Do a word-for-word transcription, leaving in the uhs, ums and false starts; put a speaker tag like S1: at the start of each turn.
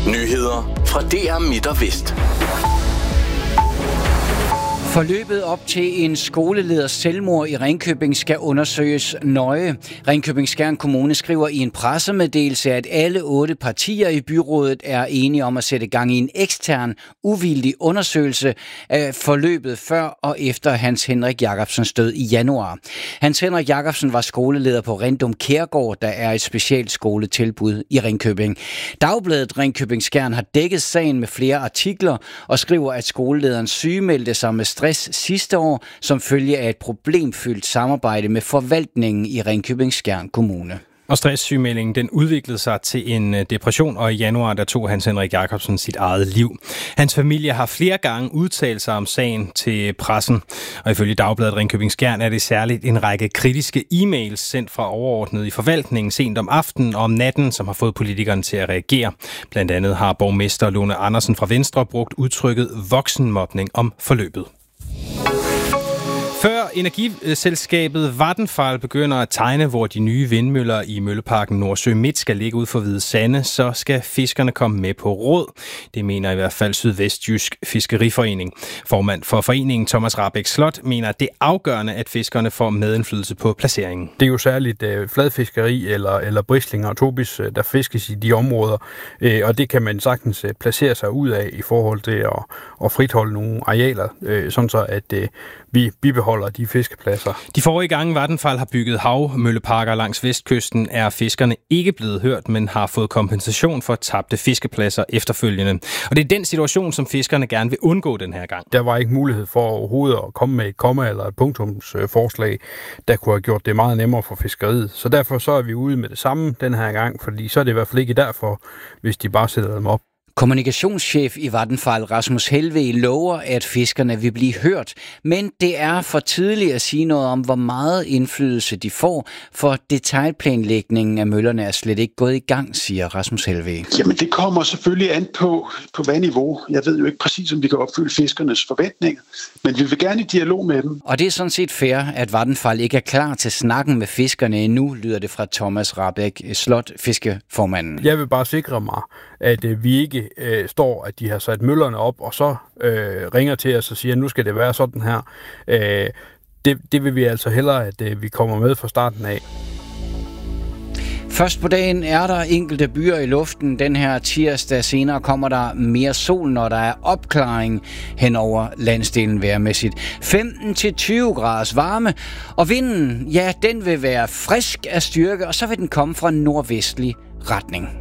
S1: Nyheder fra D R Midt og Vest.
S2: Forløbet op til en skoleleders selvmord i Ringkøbing skal undersøges nøje. Ringkøbing Skjern Kommune skriver i en pressemeddelelse, at alle otte partier i byrådet er enige om at sætte gang i en ekstern, uvildig undersøgelse af forløbet før og efter Hans Henrik Jacobsens død i januar. Hans Henrik Jacobsen var skoleleder på Rindum Kærgård, der er et specielt skoletilbud i Ringkøbing. Dagbladet Ringkøbing Skjern har dækket sagen med flere artikler og skriver, at skolelederen sygemeldte sig med stress sidste år, som følge af et problemfyldt samarbejde med forvaltningen i Ringkøbing Skjern Kommune.
S3: Og stresssygemeldingen, den udviklede sig til en depression, og i januar der tog Hans Henrik Jacobsen sit eget liv. Hans familie har flere gange udtalt sig om sagen til pressen, og ifølge Dagbladet Ringkøbing Skjern er det særligt en række kritiske e-mails sendt fra overordnet i forvaltningen sent om aftenen og om natten, som har fået politikerne til at reagere. Blandt andet har borgmester Lone Andersen fra Venstre brugt udtrykket voksenmobning om forløbet. Før energiselskabet Vattenfall begynder at tegne, hvor de nye vindmøller i Mølleparken Nordsø Midt skal ligge ud for Hvide Sande, så skal fiskerne komme med på råd. Det mener i hvert fald Sydvestjysk Fiskeriforening. Formand for foreningen Thomas Rahbek Slot mener, at det er afgørende, at fiskerne får medindflydelse på placeringen.
S4: Det er jo særligt øh, fladfiskeri eller, eller brislinger og tobis, der fiskes i de områder, øh, og det kan man sagtens øh, placere sig ud af i forhold til at, at fritholde nogle arealer, øh, sådan så at øh, vi bibeholder de fiskepladser.
S3: De forrige gange Vattenfall har bygget havmølleparker langs vestkysten, er fiskerne ikke blevet hørt, men har fået kompensation for tabte fiskepladser efterfølgende. Og det er den situation, som fiskerne gerne vil undgå den her gang.
S4: Der var ikke mulighed for overhovedet at komme med et komma eller et punktumsforslag, der kunne have gjort det meget nemmere for fiskeriet. Så derfor så er vi ude med det samme den her gang, fordi så er det i hvert fald ikke derfor, hvis de bare sætter dem op.
S2: Kommunikationschef i Vattenfall, Rasmus Helve, lover, at fiskerne vil blive hørt, men det er for tidligt at sige noget om, hvor meget indflydelse de får, for detailplanlægningen af møllerne er slet ikke gået i gang, siger Rasmus Helve.
S5: Jamen det kommer selvfølgelig an på, på hvad niveau. Jeg ved jo ikke præcis, om vi kan opfylde fiskernes forventninger, men vi vil gerne i dialog med dem.
S2: Og det er sådan set fair, at Vattenfall ikke er klar til snakken med fiskerne endnu, lyder det fra Thomas Rahbek Slot, fiskeformanden.
S4: Jeg vil bare sikre mig, at øh, vi ikke øh, står, at de har sat møllerne op, og så øh, ringer til os og siger, at nu skal det være sådan her. Øh, det, det vil vi altså hellere, at øh, vi kommer med fra starten af.
S2: Først på dagen er der enkelte byer i luften. Den her tirsdag senere kommer der mere sol, når der er opklaring hen over landsdelen vejrmæssigt. femten til tyve graders varme, og vinden, ja, den vil være frisk af styrke, og så vil den komme fra nordvestlig retning.